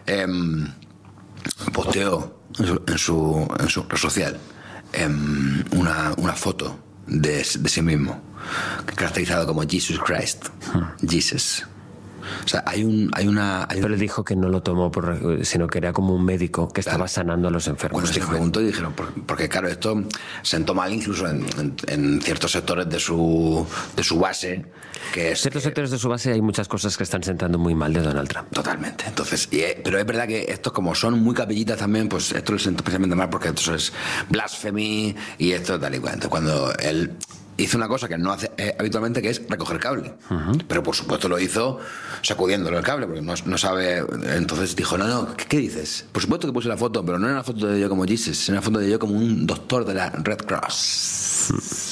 posteó en su red social una foto de sí mismo, caracterizado como Jesus Christ. Jesus. O sea, Pero le dijo que no lo tomó sino que era como un médico que estaba sanando a los enfermos. Bueno, se lo preguntó y dijeron, porque claro, esto sentó mal incluso en ciertos sectores de su base. En ciertos sectores de su base hay muchas cosas que están sentando muy mal de Donald Trump. Totalmente. Entonces, pero es verdad que estos, como son muy capillitas también, pues esto les sentó especialmente mal porque esto es blasphemy y esto tal y cual. Entonces, cuando él hizo una cosa que no hace habitualmente, que es recoger cable. Pero por supuesto lo hizo sacudiéndolo el cable, porque no sabe. Entonces dijo, no, ¿qué dices? Por supuesto que puse la foto, pero no era una foto de yo como Jesus, era una foto de yo como un doctor de la Red Cross.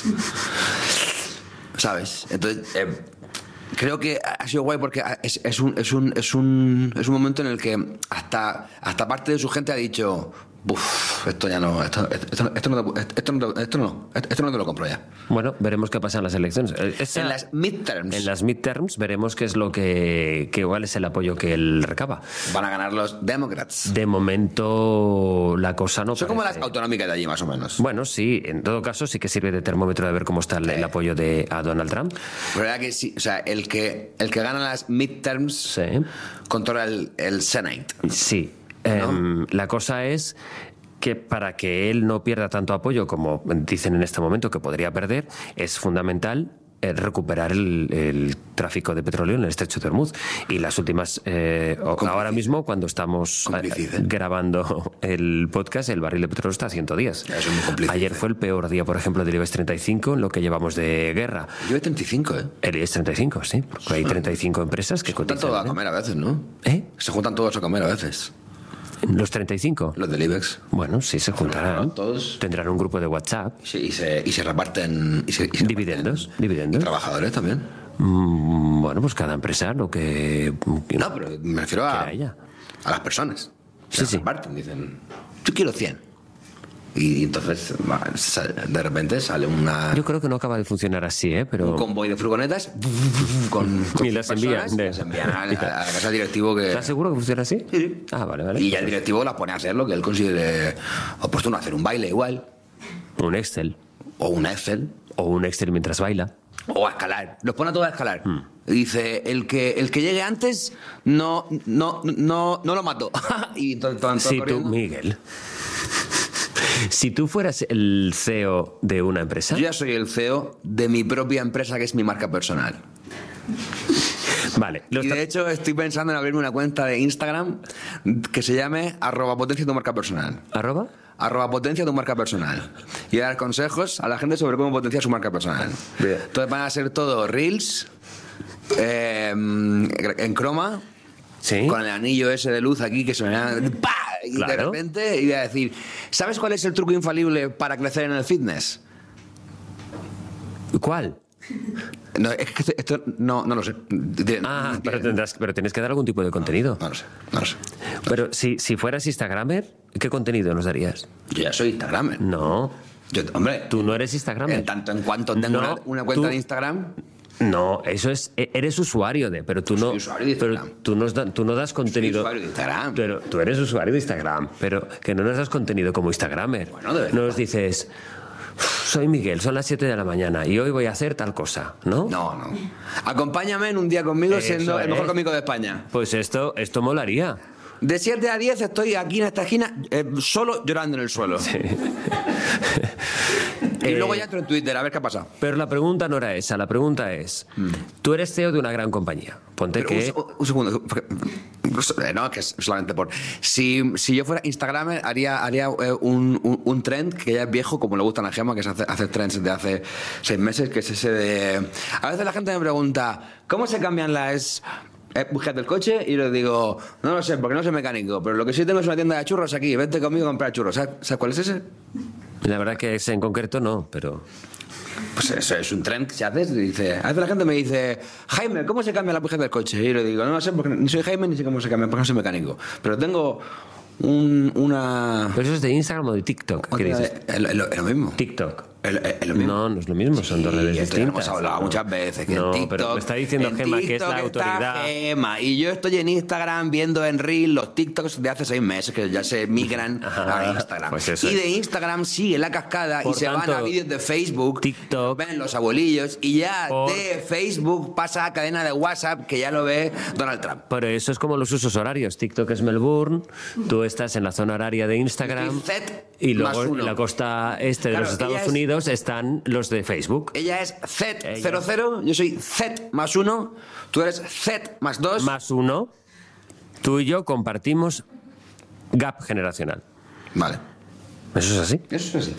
¿Sabes? Entonces, creo que ha sido guay porque es un momento en el que hasta parte de su gente ha dicho, esto ya no, esto no te lo compro ya. Bueno, veremos qué pasa en las elecciones. En las midterms. En las midterms veremos qué es lo que igual es el apoyo que él recaba. Van a ganar los Democrats. De momento la cosa no. Son como las autonómicas de allí, más o menos. Bueno, sí, en todo caso sí que sirve de termómetro de ver cómo está el apoyo a Donald Trump. Pero verdad que sí, o sea, el que gana las midterms controla el Senate. Sí. ¿No? La cosa es que para que él no pierda tanto apoyo como dicen en este momento que podría perder, es fundamental recuperar el tráfico de petróleo en el estrecho de Hormuz. Y las últimas ahora mismo, cuando estamos grabando el podcast, el barril de petróleo está a 110. Eso es muy complicado. Ayer fue el peor día, por ejemplo, del IBEX 35 en lo que llevamos de guerra. El IBEX 35, El IBEX 35, sí, porque hay 35 empresas que cotizan. Se juntan todos a comer a veces, ¿no? Se juntan todos a comer a veces. ¿Los 35? Los del IBEX. Bueno, sí, se juntarán. Todos. Tendrán un grupo de WhatsApp. Sí, y se reparten. Dividendos. Y trabajadores también. Bueno, pues cada empresa lo que. No, pero me refiero a las personas. Se reparten, dicen, yo quiero 100. Y entonces de repente sale una. Yo creo que no acaba de funcionar así, pero. Un convoy de furgonetas con y las envían. Las envían a la casa del directivo que. ¿Estás seguro que funciona así? Sí. Ah, vale. Y ya el directivo las pone a hacer lo que él considere oportuno, hacer un baile igual. Un Excel. O un Excel. O un Excel mientras baila. O a escalar. Los pone a todos a escalar. Y dice, el que llegue antes no lo mato. Y todo sí, tú, Miguel. Si tú fueras el CEO de una empresa. Yo ya soy el CEO de mi propia empresa, que es mi marca personal. Vale. Y de hecho estoy pensando en abrirme una cuenta de Instagram que se llame @potencia tu marca personal. @potencia tu marca personal. Y dar consejos a la gente sobre cómo potenciar su marca personal. Bien. Entonces van a ser todo reels en croma. ¿Sí? Con el anillo ese de luz aquí que suena ¡pah! Y de repente iba a decir, ¿sabes cuál es el truco infalible para crecer en el fitness? ¿Cuál? No, es que esto no lo sé. Pero tienes que dar algún tipo de contenido. No lo sé. Pero si fueras Instagramer, ¿qué contenido nos darías? Yo ya soy Instagramer. No. Hombre, tú no eres Instagramer. En tanto en cuanto tengo una cuenta de Instagram. No, eso es. Eres usuario pero tú no. Soy usuario de Instagram. Pero tú no das contenido. Soy usuario de Instagram. Pero tú eres usuario de Instagram, pero que no nos das contenido como Instagramer. Bueno, de verdad. No nos dices, soy Miguel, son las 7 de la mañana y hoy voy a hacer tal cosa, ¿no? No. Acompáñame en un día conmigo siendo el mejor cómico de España. Pues esto molaría. De 7 a 10 estoy aquí en esta esquina solo llorando en el suelo. Sí. Y luego ya entro en Twitter a ver qué ha pasado. Pero la pregunta no era esa, la pregunta es, tú eres CEO de una gran compañía. Ponte que... Un segundo. No, que es solamente por... Si yo fuera Instagramer, haría un trend que ya es viejo, como le gustan a Gemma, que es hacer trends de hace 6 meses, que es ese de... A veces la gente me pregunta, ¿cómo se cambian las... Búscate el coche y le digo, no lo sé, porque no soy mecánico, pero lo que sí tengo es una tienda de churros aquí, vente conmigo a comprar churros. ¿Sabes cuál es ese? La verdad que ese en concreto no, pero... Pues eso es un trend que se hace. Dice, a veces la gente me dice, Jaime, ¿cómo se cambia la bujeta del coche? Y le digo, no lo sé, porque ni soy Jaime ni sé cómo se cambia, porque no soy mecánico. Pero tengo una... ¿Pero eso es de Instagram o de TikTok? ¿Qué dices? Es lo mismo. TikTok. lo mismo. No, no es lo mismo, son dos redes esto ya lo distintas. hemos hablado muchas veces. Que No, en TikTok, pero me está diciendo en Gemma que es la TikTok está autoridad. Gemma, y yo estoy en Instagram viendo en Reel los TikToks de hace 6 meses que ya se migran a Instagram. Pues eso y es. de Instagram sigue la cascada Por y se tanto, van a vídeos de Facebook, TikTok, ven los abuelillos y ya por- de Facebook pasa a cadena de WhatsApp que ya lo ve Donald Trump. Pero eso es como los usos horarios. TikTok es Melbourne, tú estás en la zona horaria de Instagram Estoy Z y más luego uno. en la costa este de Claro, los ella Estados es- Unidos están los de Facebook. Ella es Z00, yo soy Z+1, tú eres Z+2. Más uno, tú y yo compartimos gap generacional. Vale. ¿Eso es así? Eso es así.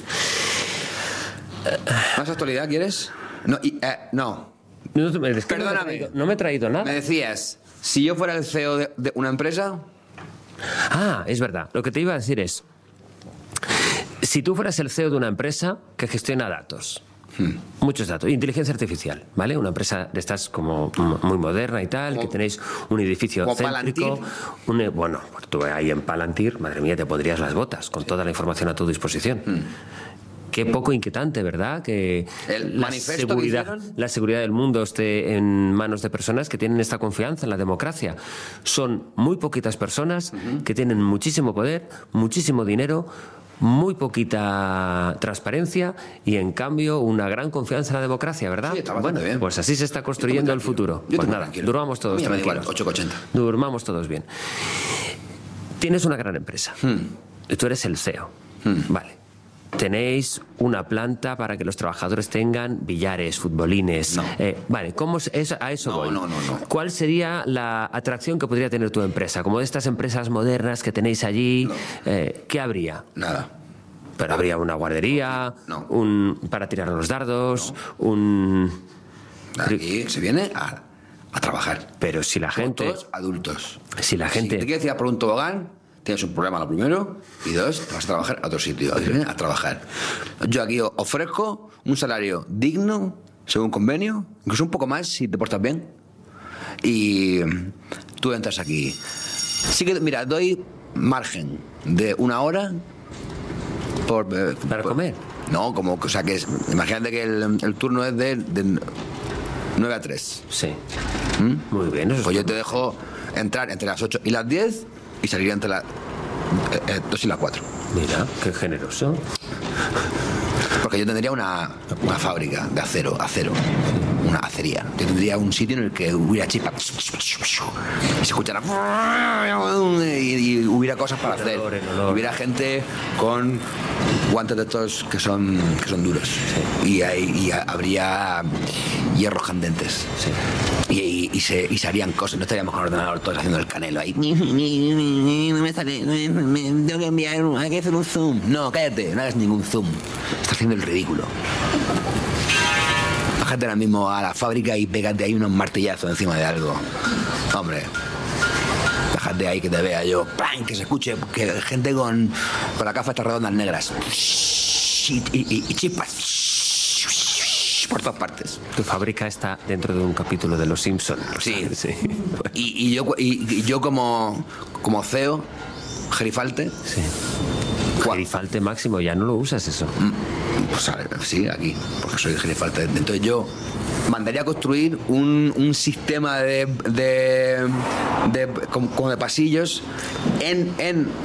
¿Más actualidad quieres? No, no. No, es que Perdóname. no me he traído nada. Me decías, si yo fuera el CEO de una empresa, Ah, es verdad. Lo que te iba a decir es, si tú fueras el CEO de una empresa que gestiona datos, muchos datos, inteligencia artificial, ¿vale? Una empresa de estas como muy moderna y tal, que tenéis un edificio como céntrico. Bueno, pues tú ahí en Palantir, madre mía, te pondrías las botas con toda la información a tu disposición. Qué poco inquietante, ¿verdad? Que El manifiesto que hicieron. la seguridad del mundo esté en manos de personas que tienen esta confianza en la democracia. Son muy poquitas personas que tienen muchísimo poder, muchísimo dinero, muy poquita transparencia y en cambio una gran confianza en la democracia, ¿verdad? Sí, está bastante Bueno, bien. pues así se está construyendo el futuro. Yo estoy Pues muy nada, tranquilo. durmamos todos A mí me da igual, tranquilos. 8,80. Durmamos todos bien. Tienes una gran empresa. Y tú eres el CEO. Vale. Tenéis una planta para que los trabajadores tengan billares, futbolines. No. Vale, ¿cómo a eso No, voy? no. ¿Cuál sería la atracción que podría tener tu empresa? Como de estas empresas modernas que tenéis allí, ¿qué habría? Nada. Pero habría una guardería, No. para tirar los dardos, Aquí se viene a trabajar. Pero si la gente... Todos adultos. Si la gente... Si te quieres ir a por un tobogán, tienes un problema lo primero, y dos, te vas a trabajar a otro sitio. Aquí se viene a trabajar. Yo aquí ofrezco un salario digno, según convenio, incluso un poco más si te portas bien. Y tú entras aquí. Sí que, mira, doy margen de 1 hora ¿Para comer? No, como, o sea, que imagínate que el turno es de 9 a 3. Sí. Muy bien. Eso es- Pues yo te dejo entrar entre las 8 y las 10 y salir entre las 2 y las 4. Mira, qué generoso. Porque yo tendría una fábrica de acero, una acería. Yo tendría un sitio en el que hubiera chispas y se escuchara y hubiera cosas para hacer. El olor. Hubiera gente con guantes de estos que son duros. Y habría hierros candentes. Y se harían cosas. No estaríamos con el ordenador todos haciendo el canelo ahí. No me sale, tengo que enviar, hay que hacer un zoom. No, cállate, no hagas ningún zoom. Estás haciendo el ridículo. Bájate ahora mismo a la fábrica y pégate ahí unos martillazos encima de algo. Hombre, déjate ahí que te vea yo. ¡Pam! Que se escuche, que gente con la gafa estas redondas negras. Y chispas. Por todas partes. Tu fábrica está dentro de un capítulo de Los Simpson. Sí. Sí. Y yo como CEO, gerifalte, Sí. Gerifalte máximo, ya no lo usas eso. pues sí, aquí, porque soy gerifalte. Entonces yo mandaría a construir un sistema como de pasillos en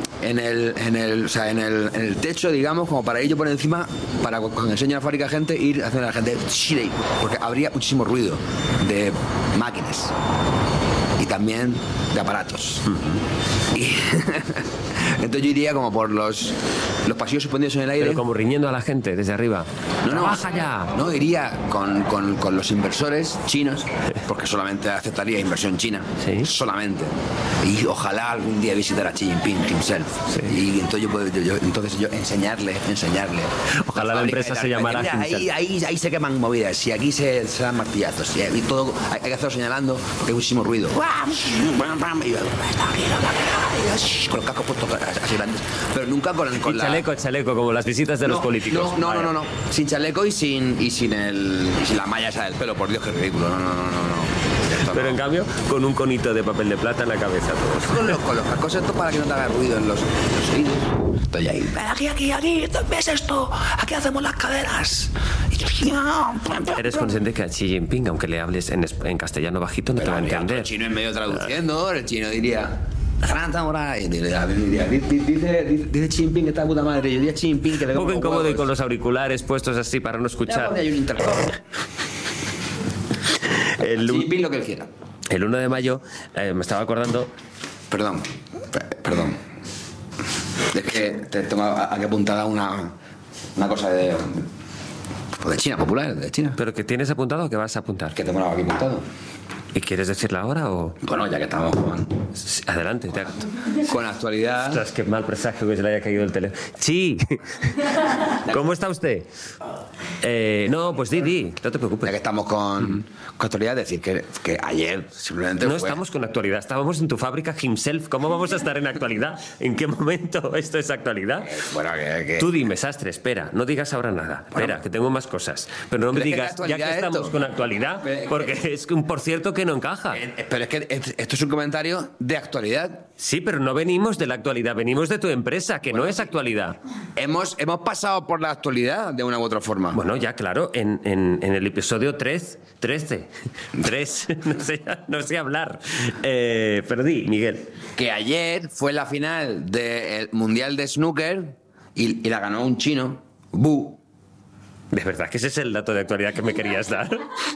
el techo, digamos, como para ir yo por encima, para cuando enseño a la fábrica a gente, ir haciendo a la gente, porque habría muchísimo ruido de máquinas y también de aparatos. Y entonces yo iría como por los pasillos suspendidos en el aire. Pero como riñendo a la gente desde arriba. ¡Trabaja ya! No, iría con los inversores chinos, porque solamente aceptaría inversión china. Sí. Solamente. Y ojalá algún día visitara a Xi Jinping himself. Sí. Y entonces yo enseñarle. Ojalá la empresa se llamara Mira, Himself. ahí se queman movidas. Y aquí se dan martillazos. Y todo hay que hacerlo señalando porque hay muchísimo ruido. Con los cascos puestos así grandes. Pero nunca con Y la... chaleco, como las visitas de los políticos. No. Sin chaleco y sin la malla esa del pelo, por Dios, qué ridículo. No. Pero en cambio, con un conito de papel de plata en la cabeza todos. Con los cascos estos para que no te haga ruido en los oídos. Estoy ahí. Aquí, ¿ves esto? Aquí hacemos las caderas. Eres consciente que a Xi Jinping, aunque le hables en castellano bajito, no te va a entender. El chino en medio traduciendo, el chino diría... Dice Xi Jinping que está de puta madre. Yo diría Xi Jinping que le... Un poco incómodo y con los auriculares puestos así para no escuchar. Hay un interfaz. Xi Jinping lo que él quiera. El 1 de mayo me estaba acordando... Perdón. Es que tengo aquí apuntada una cosa de China, popular, de China. ¿Pero que tienes apuntado o que vas a apuntar? Que tengo aquí apuntado. ¿Y quieres decirla ahora o...? Bueno, ya que estamos con... Adelante. Con la actualidad... Ostras, qué mal presagio que se le haya caído el teléfono. ¡Sí! ¿Cómo está usted? No, pues di, no te preocupes. Ya que estamos con actualidad, decir que ayer simplemente No estamos con actualidad, estábamos en tu fábrica Himself. ¿Cómo vamos a estar en actualidad? ¿En qué momento esto es actualidad? Bueno, que... Tú dime, Sastre, espera, no digas ahora nada. Espera, que tengo más cosas. Pero no me digas, ya que estamos con actualidad, porque es un por cierto que no encaja. Pero es que esto es un comentario de actualidad. Sí, pero no venimos de la actualidad, venimos de tu empresa, que no es actualidad. Hemos pasado por la actualidad de una u otra forma. Bueno, ya claro, en el episodio 13, no sé hablar. Pero di, Miguel. Que ayer fue la final del Mundial de Snooker y la ganó un chino, Bu. ¿De verdad que ese es el dato de actualidad que me querías dar?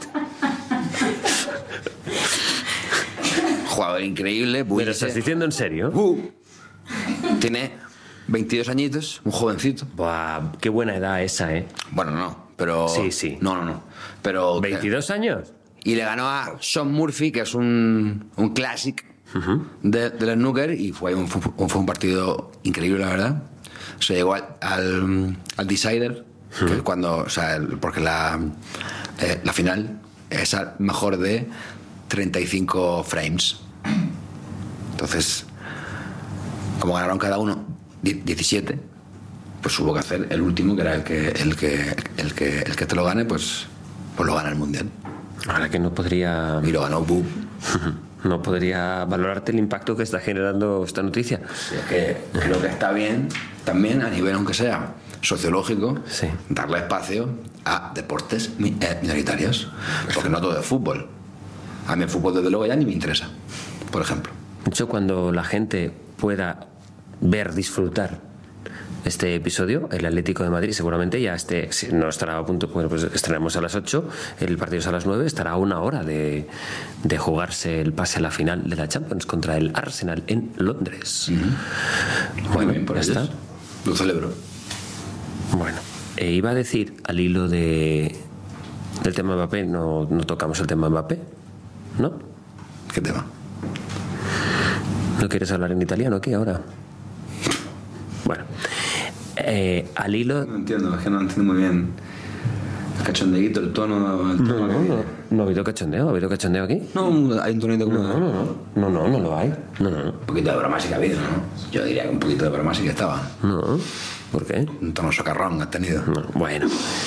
Jugador increíble, Bu. ¿Me lo estás diciendo en serio? Bu. Tiene 22 añitos, un jovencito. Buah, qué buena edad esa, ¿eh? Bueno, no, pero... Sí. No. Pero... ¿22 años? Y le ganó a Sean Murphy, que es un classic del snooker, y fue un partido increíble, la verdad. Se llegó al decider, que es cuando... O sea, porque la final es al mejor de 35 frames. Entonces, como ganaron cada uno 17, pues hubo que hacer el último, que era el que te lo gane, pues lo gana el mundial. Ahora que no podría... Y lo ganó Bu. No podría valorarte el impacto que está generando esta noticia. Sí, es que creo que está bien, también a nivel, aunque sea sociológico, sí, darle espacio a deportes minoritarios. Porque no todo es fútbol. A mí el fútbol, desde luego, ya ni me interesa, por ejemplo. De hecho, cuando la gente pueda ver, disfrutar este episodio, el Atlético de Madrid seguramente ya no estará a punto. Bueno, pues estrenamos a las 8, el partido es a las 9, estará a una hora de jugarse el pase a la final de la Champions contra el Arsenal en Londres. Bueno, bien, por ya ellos. está. Lo celebro. Bueno, iba a decir, al hilo del tema Mbappé, no tocamos el tema Mbappé, ¿no? ¿Qué tema? ¿No quieres hablar en italiano aquí ahora? Bueno, al hilo... No entiendo, es que no entiendo muy bien el cachondeíto, el tono no ha habido cachondeo, ¿ha habido cachondeo aquí? No, hay un tonito como... No lo hay. No. Un poquito de broma sí que ha habido, ¿no? Yo diría que un poquito de broma sí que estaba. No, ¿por qué? Un tono socarrón has tenido. No, bueno.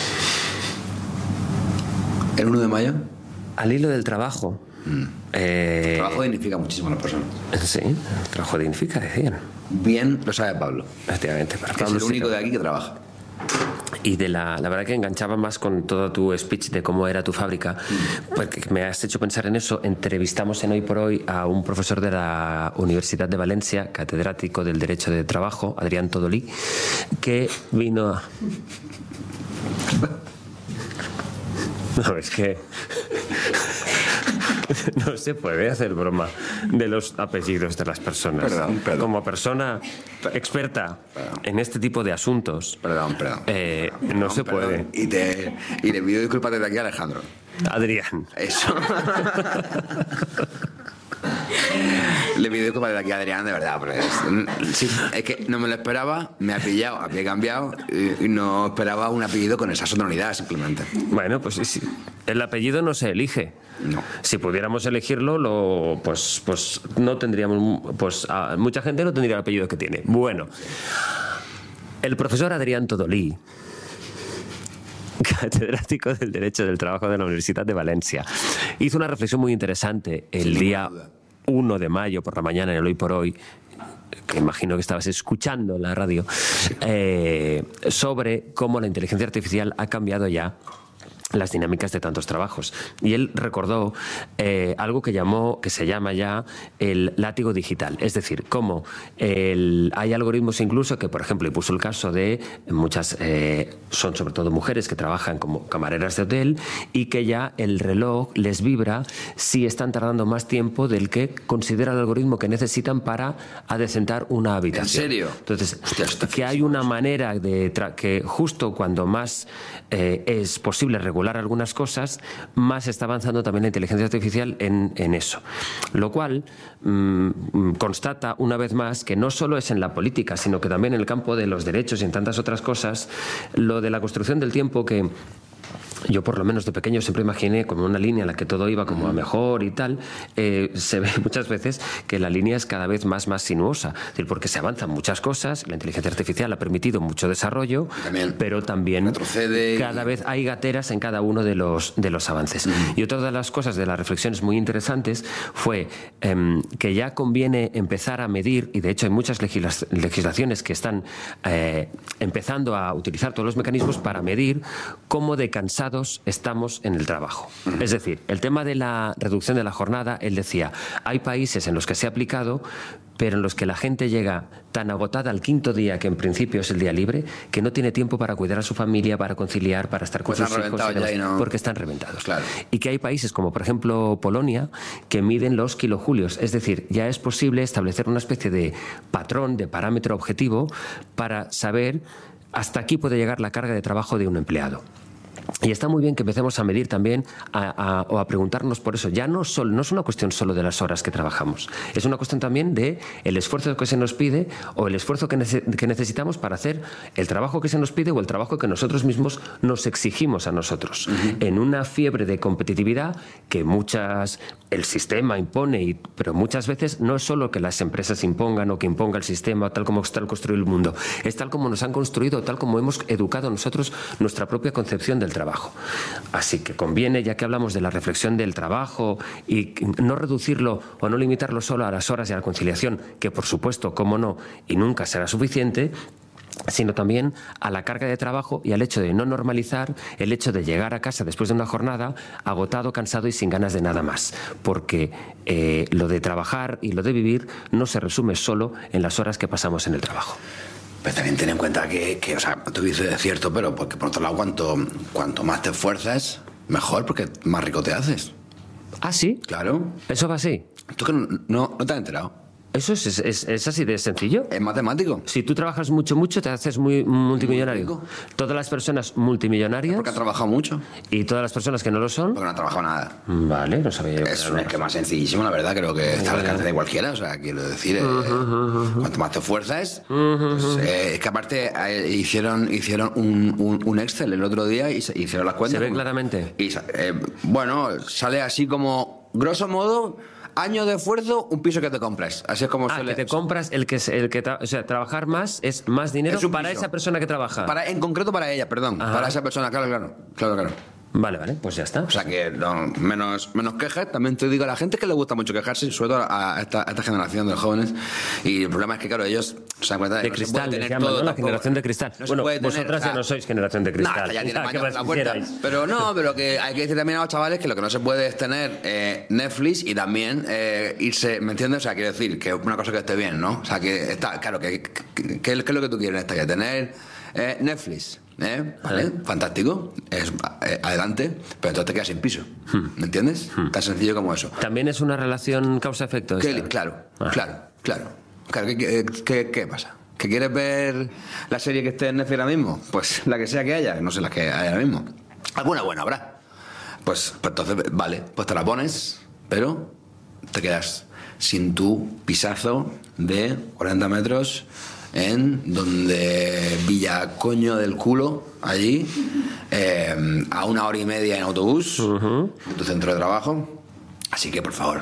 ¿El 1 de mayo? Al hilo del trabajo. El trabajo dignifica muchísimo a las personas. Sí, el trabajo dignifica, decían. Bien lo sabe Pablo. Efectivamente. Que es el único de aquí que trabaja. Y la verdad que enganchaba más con todo tu speech de cómo era tu fábrica, porque me has hecho pensar en eso. Entrevistamos en Hoy por Hoy a un profesor de la Universidad de Valencia, catedrático del Derecho de Trabajo, Adrián Todolí, que vino a... No, es que... No se puede hacer broma de los apellidos de las personas. Perdón. Como persona experta en este tipo de asuntos. Perdón. No se puede. Y le pido disculpas desde aquí a Alejandro. Adrián. Eso. Le pido disculpas desde aquí a Adrián, de verdad. Pero es que no me lo esperaba, me ha pillado, había cambiado y no esperaba un apellido con esa sonoridad, simplemente. Bueno, pues sí, el apellido no se elige. No. Si pudiéramos elegirlo, pues no tendríamos... Pues mucha gente no tendría el apellido que tiene. Bueno, el profesor Adrián Todolí catedrático del Derecho del Trabajo de la Universidad de Valencia. Hizo una reflexión muy interesante el día 1 de mayo por la mañana en el Hoy por Hoy, que imagino que estabas escuchando en la radio, sobre cómo la inteligencia artificial ha cambiado ya las dinámicas de tantos trabajos. Y él recordó algo que se llama ya el látigo digital. Es decir, cómo hay algoritmos incluso que, por ejemplo, y puso el caso de muchas, son sobre todo mujeres que trabajan como camareras de hotel y que ya el reloj les vibra si están tardando más tiempo del que considera el algoritmo que necesitan para adecentar una habitación. ¿En serio? Entonces, que hay una manera de que justo cuando más es posible regular algunas cosas, más está avanzando también la inteligencia artificial en eso. Lo cual constata una vez más que no solo es en la política, sino que también en el campo de los derechos y en tantas otras cosas, lo de la construcción del tiempo que yo por lo menos de pequeño siempre imaginé como una línea en la que todo iba como a mejor y tal. Se ve muchas veces que la línea es cada vez más sinuosa, es decir, porque se avanzan muchas cosas, la inteligencia artificial ha permitido mucho desarrollo, pero también retrocede, cada vez hay gateras en cada uno de los avances. Y otra de las cosas, de las reflexiones muy interesantes, fue que ya conviene empezar a medir, y de hecho hay muchas legislaciones que están empezando a utilizar todos los mecanismos para medir cómo de cansados estamos en el trabajo. Es decir, el tema de la reducción de la jornada, él decía, hay países en los que se ha aplicado, pero en los que la gente llega tan agotada al quinto día, que en principio es el día libre, que no tiene tiempo para cuidar a su familia, para conciliar, para estar con sus hijos, porque están reventados. Claro. Y que hay países como, por ejemplo, Polonia, que miden los kilojulios. Es decir, ya es posible establecer una especie de patrón, de parámetro objetivo, para saber hasta aquí puede llegar la carga de trabajo de un empleado. Y está muy bien que empecemos a medir también o a preguntarnos por eso. Ya no es una cuestión solo de las horas que trabajamos, es una cuestión también de el esfuerzo que se nos pide o el esfuerzo que necesitamos para hacer el trabajo que se nos pide o el trabajo que nosotros mismos nos exigimos a nosotros. En una fiebre de competitividad que el sistema impone, pero muchas veces no es solo que las empresas impongan o que imponga el sistema tal como está construido el mundo, es tal como nos han construido, tal como hemos educado nosotros nuestra propia concepción del trabajo. Así que conviene, ya que hablamos de la reflexión del trabajo, y no reducirlo o no limitarlo solo a las horas y a la conciliación, que por supuesto, cómo no, y nunca será suficiente, sino también a la carga de trabajo y al hecho de no normalizar el hecho de llegar a casa después de una jornada agotado, cansado y sin ganas de nada más, porque lo de trabajar y lo de vivir no se resume solo en las horas que pasamos en el trabajo. Pero también ten en cuenta que o sea, tú dices es cierto, pero porque por otro lado cuanto más te esfuerzas, mejor, porque más rico te haces. ¿Ah, sí? Claro. ¿Eso va así? ¿Tú que no te has enterado? ¿Eso es así de sencillo? Es matemático. Si tú trabajas mucho, te haces muy multimillonario. Todas las personas multimillonarias... Porque han trabajado mucho. ¿Y todas las personas que no lo son? Porque no han trabajado nada. Vale, no sabía yo. Es un esquema sencillísimo, la verdad. Creo que está al alcance de cualquiera. O sea, quiero decir, cuanto más te esfuerzas... pues, es que aparte hicieron un Excel el otro día y hicieron las cuentas. ¿Se ve claramente? Y, bueno, sale así como, grosso modo... Año de esfuerzo, un piso que te compras. Así es como que te compras o sea, trabajar más es más dinero para esa persona que trabaja. En concreto para ella, perdón. Ajá. Para esa persona, claro. Vale, pues ya está. O sea que menos quejas. También te digo a la gente que le gusta mucho quejarse, sobre todo a esta generación de jóvenes. Y el problema es que, claro, ellos se dan cuenta de que cristal, se puede tener todo, ¿no? La generación de cristal. Bueno, vosotras ya no sois generación de cristal. Ya tiene años en la puerta. Pero que hay que decir también a los chavales que lo que no se puede es tener Netflix y también irse, ¿me entiendes? O sea, quiero decir que una cosa que esté bien, ¿no? O sea, que está, claro, ¿qué es lo que tú quieres? Que tener Netflix. ¿Vale? Fantástico, adelante, pero entonces te quedas sin piso, ¿me entiendes? Tan sencillo como eso. También es una relación causa-efecto. Claro. ¿Qué pasa? ¿Que quieres ver la serie que esté en Netflix ahora mismo? Pues la que sea que haya, no sé las que hay ahora mismo. Alguna buena habrá. Pues entonces, vale, pues te la pones, pero te quedas sin tu pisazo de 40 metros en donde Villacoño del Culo, allí, a 1 hora y media en autobús, de tu centro de trabajo. Así que, por favor.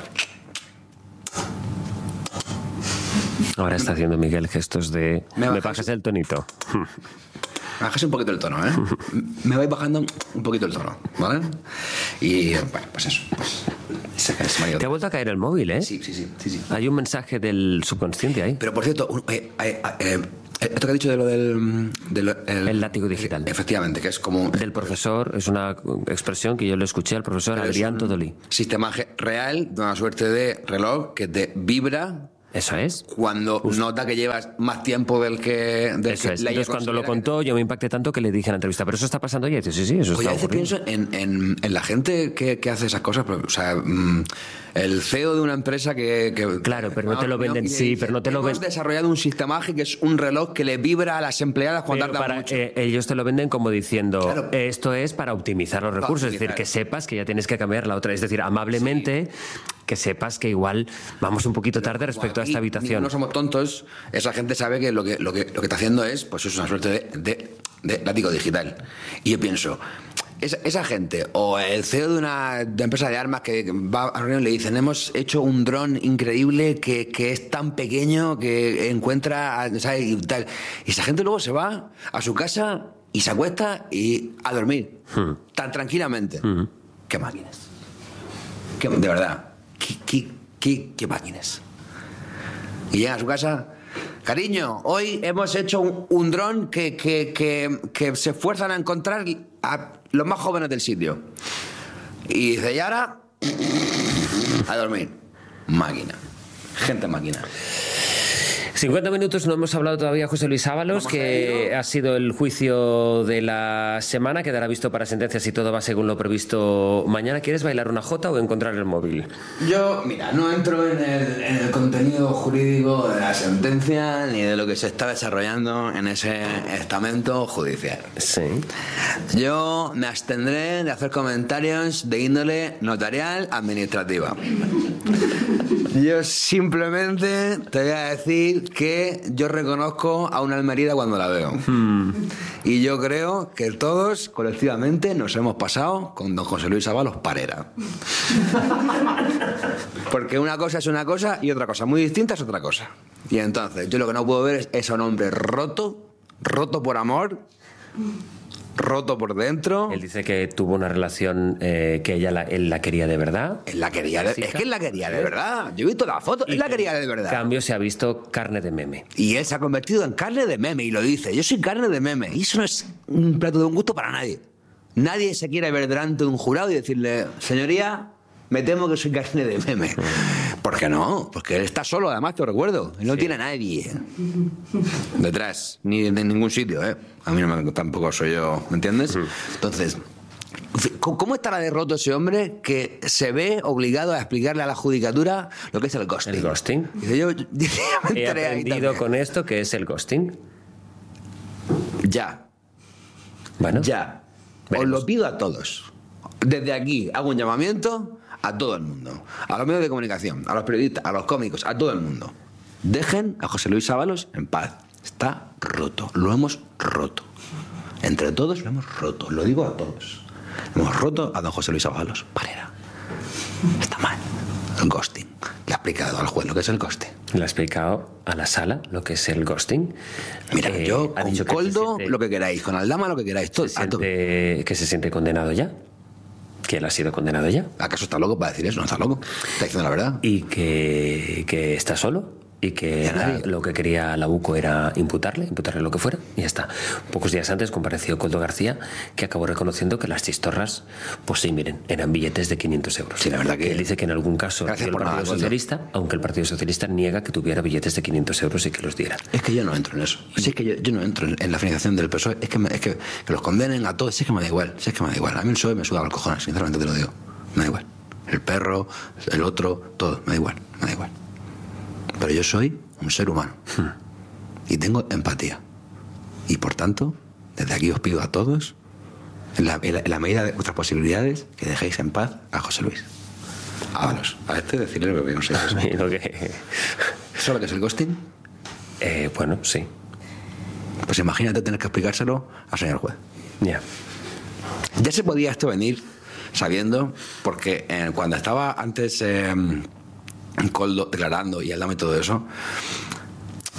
Ahora está haciendo Miguel gestos de... ¿Me bajas el tonito? Bajase un poquito el tono, ¿eh? Me vais bajando un poquito el tono, ¿vale? Y bueno, pues eso. Te ha vuelto a caer el móvil, ¿eh? Sí. Hay un mensaje del subconsciente ahí. Pero por cierto, esto que has dicho de lo del... El látigo digital. Efectivamente, que es como... Del profesor, es una expresión que yo le escuché al profesor Adrián Todolí. Sistema real de una suerte de reloj que te vibra... Eso es. Cuando nota que llevas más tiempo del que... Eso es. Entonces, cuando lo contó, yo me impacté tanto que le dije en la entrevista, ¿pero eso está pasando ya? Y dice, sí, eso está ocurriendo. A veces pienso en la gente que hace esas cosas, o sea, el CEO de una empresa que claro, pero no te lo venden, sí, pero no te lo venden. Hemos desarrollado un sistema que es un reloj que le vibra a las empleadas cuando tardan mucho. Ellos te lo venden como diciendo, claro, esto es para optimizar los recursos, es decir, que sepas que ya tienes que cambiar la otra, es decir, amablemente... Sí. Que sepas que igual vamos un poquito tarde respecto a esta habitación. No somos tontos, esa gente sabe que lo que está haciendo es, pues es una suerte de látigo digital. Y yo pienso, esa gente, o el CEO de una empresa de armas que va a reunión y le dicen, hemos hecho un dron increíble que es tan pequeño que encuentra, ¿sabes? Y tal. Y esa gente luego se va a su casa y se acuesta y a dormir, tan tranquilamente. ¿Qué máquinas? De verdad. ¿Qué máquinas? Y llega a su casa, cariño, hoy hemos hecho un dron que se esfuerzan a encontrar a los más jóvenes del sitio. Y dice, y ahora a dormir. Máquina. Gente máquina. 50 minutos, no hemos hablado todavía, José Luis Ábalos, que ha sido el juicio de la semana, quedará visto para sentencias y todo va según lo previsto mañana. ¿Quieres bailar una jota o encontrar el móvil? Yo, mira, no entro en el contenido jurídico de la sentencia ni de lo que se está desarrollando en ese estamento judicial. Sí. Yo me abstendré de hacer comentarios de índole notarial administrativa. Yo simplemente te voy a decir que yo reconozco a una Almerida cuando la veo. Y yo creo que todos, colectivamente, nos hemos pasado con don José Luis Ábalos Parera. Porque una cosa es una cosa y otra cosa muy distinta es otra cosa. Y entonces, yo lo que no puedo ver es a un hombre roto por amor, roto por dentro. Él dice que tuvo una relación que él la quería de verdad. Es que él la quería de verdad. Yo he visto la foto, él la quería de verdad. En cambio se ha visto carne de meme. Y él se ha convertido en carne de meme y lo dice. Yo soy carne de meme. Y eso no es un plato de un gusto para nadie. Nadie se quiere ver delante de un jurado y decirle, señoría, me temo que soy carne de meme. ¿Por qué no? Porque él está solo, además, te recuerdo. Él no tiene a nadie detrás, ni de ningún sitio, ¿eh? A mí tampoco soy yo, ¿me entiendes? Entonces, ¿cómo estará de roto ese hombre que se ve obligado a explicarle a la judicatura lo que es el ghosting? ¿El ghosting? Dice, yo me he aprendido con esto que es el ghosting. Ya. Bueno. Ya. Veremos. Os lo pido a todos. Desde aquí hago un llamamiento a todo el mundo, a los medios de comunicación, a los periodistas, a los cómicos, a todo el mundo. Dejen a José Luis Ábalos en paz. Está roto, lo hemos roto. Entre todos lo hemos roto, lo digo a todos. Hemos roto a don José Luis Ábalos Parera. Está mal. El ghosting. Le ha explicado al juez lo que es el ghosting. Le ha explicado a la sala lo que es el ghosting. Mira, yo con Coldo lo que queráis, con Aldama lo que queráis. Todo, que se siente condenado ya. Que él ha sido condenado ya. ¿Acaso está loco para decir eso? No está loco. Está diciendo la verdad. Y que está solo. Y que lo que quería la UCO era imputarle lo que fuera, y ya está. Pocos días antes compareció Coldo García, que acabó reconociendo que las chistorras, pues sí, miren, eran billetes de 500 euros. Sí, la verdad que... Él dice que en algún caso dio el Partido Socialista, aunque el Partido Socialista niega que tuviera billetes de 500 euros y que los diera. Es que yo no entro en eso. Si es que yo no entro en la financiación del PSOE. Es que los condenen a todos. Si es que me da igual. A mí el PSOE me suda los cojones, sinceramente te lo digo. Me da igual. El perro, el otro, todo. Me da igual. Pero yo soy un ser humano y tengo empatía. Y por tanto, desde aquí os pido a todos, en la medida de vuestras posibilidades, que dejéis en paz a José Luis Ábalos. A decirle lo que no sé. ¿Sabes lo que es el ghosting? Bueno, sí. Pues imagínate tener que explicárselo al señor juez. Ya. Ya se podía esto venir sabiendo, porque cuando estaba antes... Coldo declarando y Aldama y todo eso,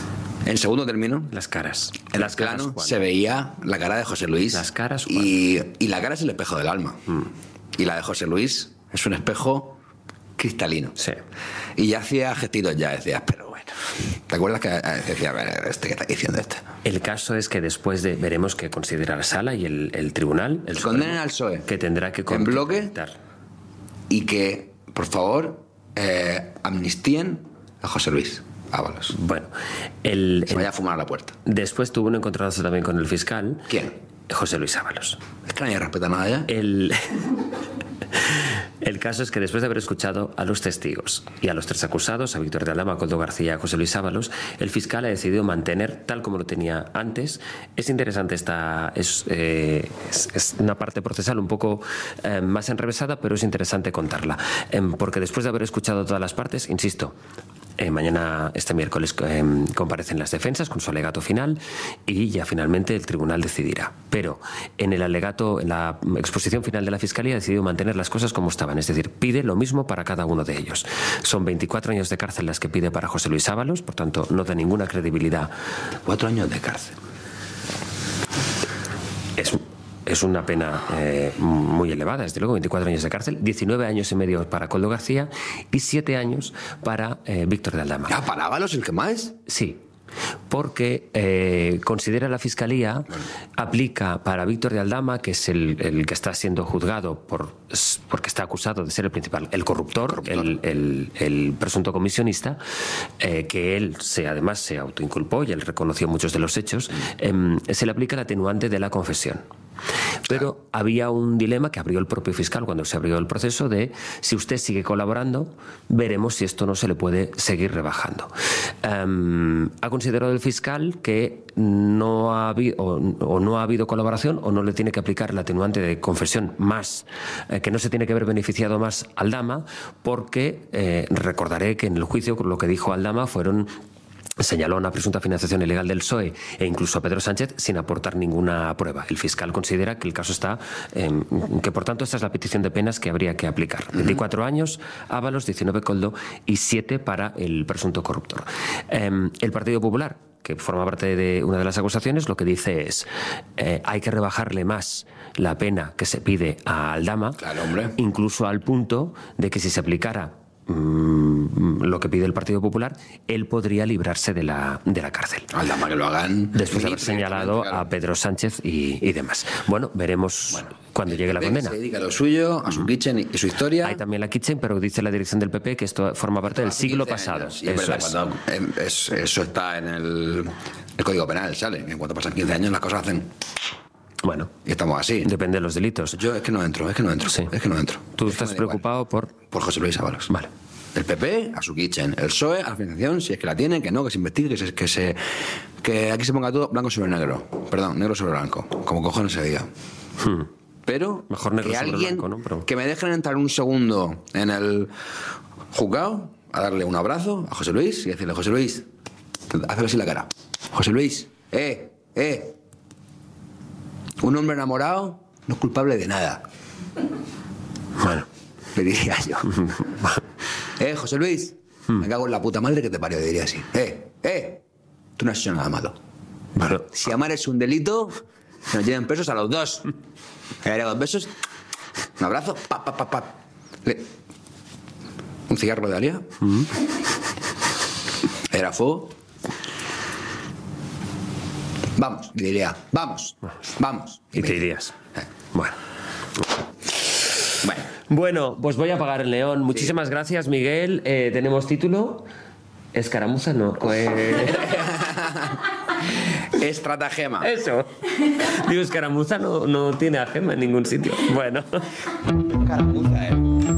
En segundo término, Las caras. en Las el plano caras, ¿cuál? se veía la cara de José Luis. Las caras, ¿cuál? y la cara es el espejo del alma. Y la de José Luis es un espejo cristalino. Sí. Y ya hacía gestitos, ya decías, pero bueno. ¿Te acuerdas que decía, a ver, ¿qué está diciendo este? El caso es que después de veremos qué considera la sala y el tribunal, el Condenen Supremo, al PSOE que tendrá que en bloque contestar. y que, por favor, amnistíen a José Luis Ábalos. Bueno, Se vaya a fumar a la puerta. después tuvo un encontronazo también con el fiscal. ¿Quién? José Luis Ábalos. Es que nadie respeta nada ya. El caso es que después de haber escuchado a los testigos y a los 3 acusados, a Víctor de Aldama, a Koldo García y a José Luis Ábalos, el fiscal ha decidido mantener tal como lo tenía antes. Es interesante es una parte procesal un poco más enrevesada, pero es interesante contarla. Porque después de haber escuchado todas las partes, insisto, mañana, este miércoles, comparecen las defensas con su alegato final y ya finalmente el tribunal decidirá. Pero en el alegato, en la exposición final de la Fiscalía, ha decidido mantener las cosas como estaban, es decir, pide lo mismo para cada uno de ellos. Son 24 años de cárcel las que pide para José Luis Ábalos, por tanto, no da ninguna credibilidad. 4 años de cárcel. Es una pena muy elevada, desde luego, 24 años de cárcel, 19 años y medio para Koldo García y 7 años para Víctor de Aldama. ¿Ya para Ábalos el que más? Sí, porque considera la Fiscalía, aplica para Víctor de Aldama, que es el que está siendo juzgado porque está acusado de ser el principal, el corruptor. El presunto comisionista, que él además se autoinculpó y él reconoció muchos de los hechos, se le aplica el atenuante de la confesión. Pero había un dilema que abrió el propio fiscal cuando se abrió el proceso de si usted sigue colaborando, veremos si esto no se le puede seguir rebajando. Ha considerado el fiscal que no ha habido colaboración o no le tiene que aplicar el atenuante de confesión más, que no se tiene que haber beneficiado más Aldama, porque recordaré que en el juicio lo que dijo Aldama señaló una presunta financiación ilegal del PSOE e incluso a Pedro Sánchez sin aportar ninguna prueba. El fiscal considera que el caso está, que por tanto esta es la petición de penas que habría que aplicar. 24 años Ábalos, 19 Koldo y 7 para el presunto corruptor. El Partido Popular, que forma parte de una de las acusaciones, lo que dice es hay que rebajarle más la pena que se pide a Aldama, claro, hombre, incluso al punto de que si se aplicara lo que pide el Partido Popular, él podría librarse de la cárcel. Aldama que lo hagan. Después de haber señalado a Pedro Sánchez y demás. Bueno, veremos cuando llegue la condena. Se dedica a lo suyo, a su kitchen y su historia. Hay también la kitchen, pero dice la dirección del PP que esto forma parte del siglo pasado. Eso está en el Código Penal, sale. En cuanto pasan 15 años las cosas hacen... Bueno, y estamos así. Depende de los delitos. Yo es que no entro. Sí. ¿Tú estás preocupado por José Luis Ábalos? Vale. El PP a su kitchen, el PSOE a la financiación, si es que la tiene, que no, que se investigue, que aquí se ponga todo blanco sobre negro. Perdón, negro sobre blanco, como cojones se diga. Pero mejor negro que sobre alguien, blanco, ¿no? Pero... que me dejen entrar un segundo en el juzgado a darle un abrazo a José Luis y decirle, José Luis, hazle así la cara. José Luis, un hombre enamorado no es culpable de nada. Bueno, le diría yo. José Luis, me cago en la puta madre que te parió, diría así. Tú no has hecho nada malo. bueno, Si amar es un delito, se nos lleven presos a los dos. Le daría 2 besos, un abrazo, un cigarro le daría. Era fuego. Vamos, le diría, vamos. y te irías. Bueno, pues voy a apagar el león. Muchísimas gracias, Miguel. ¿Tenemos título? Escaramuza, no. Estratagema. Eso. Digo, escaramuza no tiene a gema en ningún sitio. Bueno. Escaramuza,